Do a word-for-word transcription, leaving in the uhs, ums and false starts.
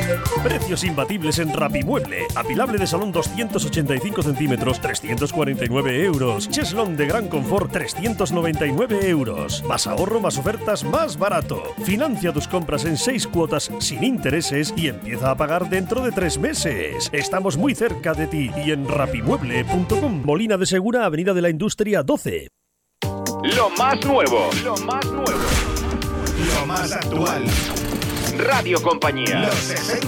Precios imbatibles en Rapimueble. Apilable de salón doscientos ochenta y cinco centímetros, trescientos cuarenta y nueve euros. Cheslón de gran confort, trescientos noventa y nueve euros. Más ahorro, más ofertas, más barato. Financia tus compras en seis cuotas sin intereses y empieza a pagar dentro de tres meses. Estamos muy cerca de ti y en rapimueble punto com. Molina de Segura, Avenida de la Industria doce. Lo más nuevo. Lo más nuevo. Lo más actual. Radio Compañía. Los sesenta.